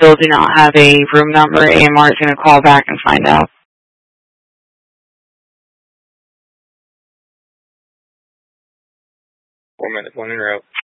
still do not have a room number, AMR is going to call back and find out. 4 minutes, 1 in route.